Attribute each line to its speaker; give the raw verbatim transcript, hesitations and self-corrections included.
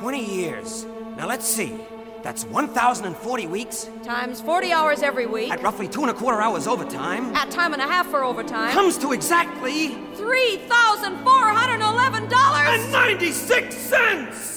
Speaker 1: twenty years. Now let's see. That's one thousand forty weeks.
Speaker 2: Times forty hours every week.
Speaker 1: At roughly two and a quarter hours overtime.
Speaker 2: At time and a half for overtime.
Speaker 1: Comes to exactly...
Speaker 2: three thousand four hundred eleven dollars!
Speaker 1: And ninety-six cents!